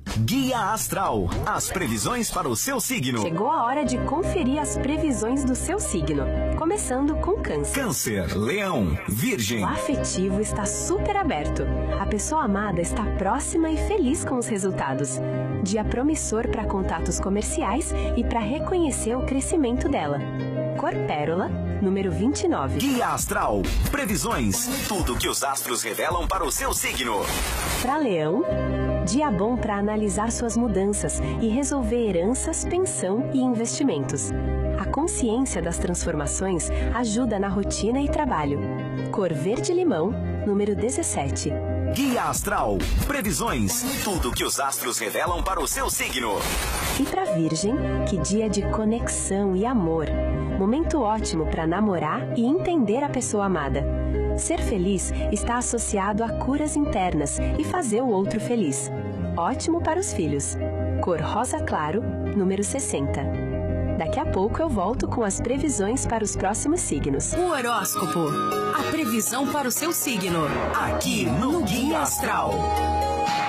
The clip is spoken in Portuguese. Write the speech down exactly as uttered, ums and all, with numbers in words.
Guia Astral, as previsões para o seu signo. Chegou a hora de conferir as previsões do seu signo, começando com Câncer. Câncer, Leão, Virgem. O afetivo está super aberto. A pessoa amada está próxima e feliz com os resultados. Dia promissor para contatos comerciais e para reconhecer o crescimento dela. Cor pérola, número vinte e nove. Guia Astral, previsões, tudo que os astros revelam para o seu signo. Para Leão, dia bom para analisar suas mudanças e resolver heranças, pensão e investimentos. A consciência das transformações ajuda na rotina e trabalho. Cor verde-limão, número dezessete. Guia Astral, previsões, tudo que os astros revelam para o seu signo. E para Virgem, que dia de conexão e amor. Momento ótimo para namorar e entender a pessoa amada. Ser feliz está associado a curas internas e fazer o outro feliz. Ótimo para os filhos. Cor rosa claro, número sessenta. Daqui a pouco eu volto com as previsões para os próximos signos. O horóscopo, a previsão para o seu signo, Aqui no Guia Astral.